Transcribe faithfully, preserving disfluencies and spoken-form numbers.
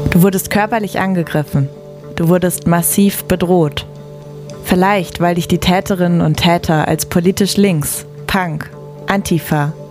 Du wurdest körperlich angegriffen. Du wurdest massiv bedroht. Vielleicht, weil dich die Täterinnen und Täter als politisch links, Punk, Antifa